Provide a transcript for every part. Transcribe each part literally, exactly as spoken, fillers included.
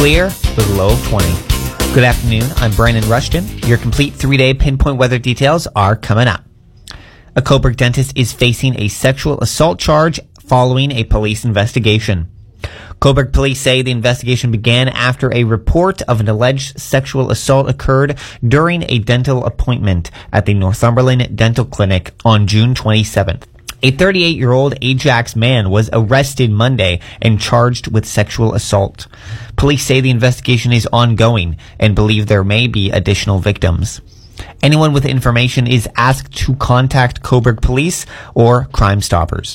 clear with a low of twenty. Good afternoon, I'm Brandon Rushton. Your complete three-day pinpoint weather details are coming up. A Coburg dentist is facing a sexual assault charge following a police investigation. Coburg police say the investigation began after a report of an alleged sexual assault occurred during a dental appointment at the Northumberland Dental Clinic on June twenty-seventh. A thirty-eight-year-old Ajax man was arrested Monday and charged with sexual assault. Police say the investigation is ongoing and believe there may be additional victims. Anyone with information is asked to contact Coburg Police or Crime Stoppers.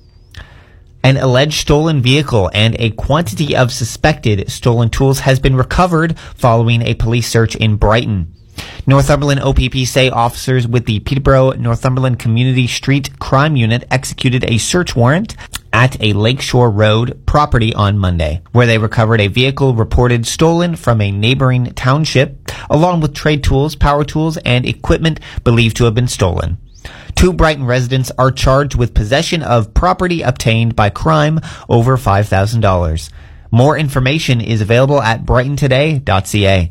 An alleged stolen vehicle and a quantity of suspected stolen tools has been recovered following a police search in Brighton. Northumberland O P P say officers with the Peterborough Northumberland Community Street Crime Unit executed a search warrant at a Lakeshore Road property on Monday, where they recovered a vehicle reported stolen from a neighboring township, along with trade tools, power tools, and equipment believed to have been stolen. Two Brighton residents are charged with possession of property obtained by crime over five thousand dollars. More information is available at brighton today dot c a.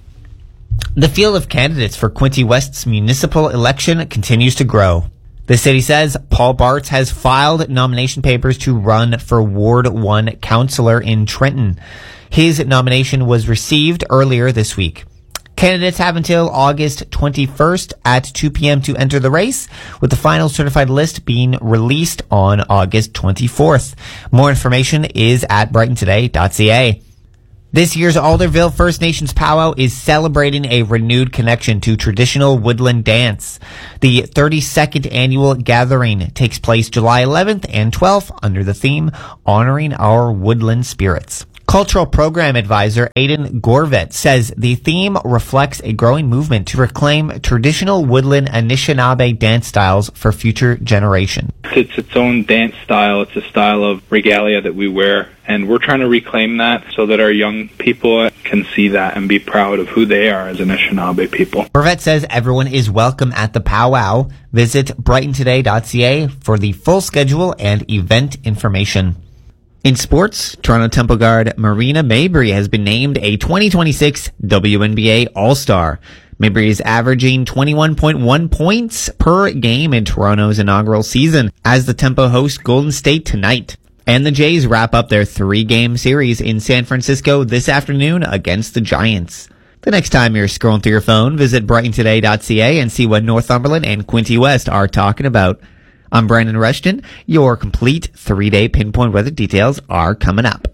The field of candidates for Quinte West's municipal election continues to grow. The city says Paul Bartz has filed nomination papers to run for Ward one councillor in Trenton. His nomination was received earlier this week. Candidates have until August twenty-first at two p.m. to enter the race, with the final certified list being released on August twenty-fourth. More information is at brighton today dot c a. This year's Alderville First Nations powwow is celebrating a renewed connection to traditional woodland dance. The thirty-second annual gathering takes place July eleventh and twelfth under the theme Honoring Our Woodland Spirits. Cultural Program Advisor Aidan Gorvet says the theme reflects a growing movement to reclaim traditional woodland Anishinaabe dance styles for future generations. It's its own dance style. It's a style of regalia that we wear, and we're trying to reclaim that so that our young people can see that and be proud of who they are as Anishinaabe people. Gorvet says everyone is welcome at the powwow. Visit brighton today dot c a for the full schedule and event information. In sports, Toronto Temple guard Marina Mabrey has been named a twenty twenty-six W N B A All-Star. Mabrey is averaging twenty-one point one points per game in Toronto's inaugural season as the Tempo host Golden State tonight. And the Jays wrap up their three-game series in San Francisco this afternoon against the Giants. The next time you're scrolling through your phone, visit brighton today dot c a and see what Northumberland and Quinte West are talking about. I'm Brandon Rushton. Your complete three-day pinpoint weather details are coming up.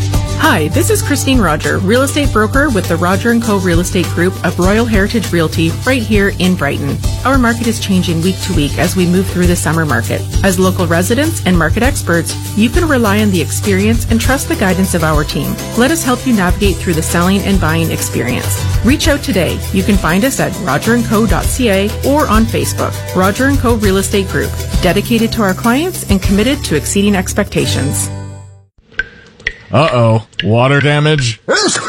Hi, this is Christine Roger, real estate broker with the Roger and Co. Real Estate Group of Royal Heritage Realty right here in Brighton. Our market is changing week to week as we move through the summer market. As local residents and market experts, you can rely on the experience and trust the guidance of our team. Let us help you navigate through the selling and buying experience. Reach out today. You can find us at roger and co dot c a or on Facebook. Roger and Co. Real Estate Group, dedicated to our clients and committed to exceeding expectations. Uh-oh. Water damage?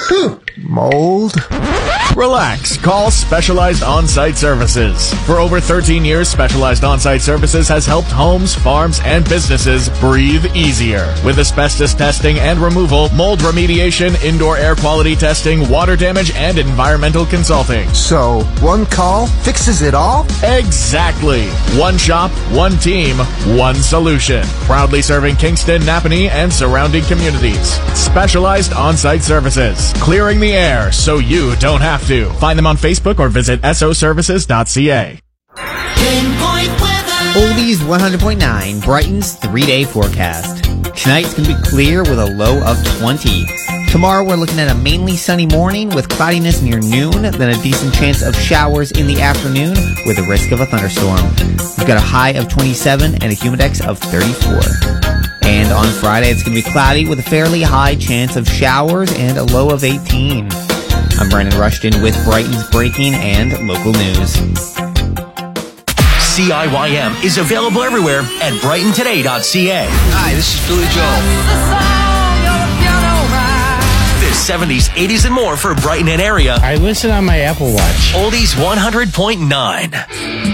Mold? Relax. Call Specialized On-Site Services. For over thirteen years, Specialized On-Site Services has helped homes, farms, and businesses breathe easier. With asbestos testing and removal, mold remediation, indoor air quality testing, water damage, and environmental consulting. So, one call fixes it all? Exactly. One shop, one team, one solution. Proudly serving Kingston, Napanee, and surrounding communities. Specialized On-Site Services. Clearing the air so you don't have to. Find them on Facebook or visit s o services dot c a. Oldies one hundred point nine, Brighton's three-day forecast. Tonight's going to be clear with a low of twenty. Tomorrow we're looking at a mainly sunny morning with cloudiness near noon, then a decent chance of showers in the afternoon with a risk of a thunderstorm. We've got a high of twenty-seven and a humidex of thirty-four. And on Friday it's going to be cloudy with a fairly high chance of showers and a low of eighteen. I'm Brandon Rushton with Brighton's breaking and local news. C I Y M is available everywhere at brighton today dot c a. Hi, this is Billy Joel. This seventies, eighties, and more for Brighton and area. I listen on my Apple Watch. Oldies one hundred point nine.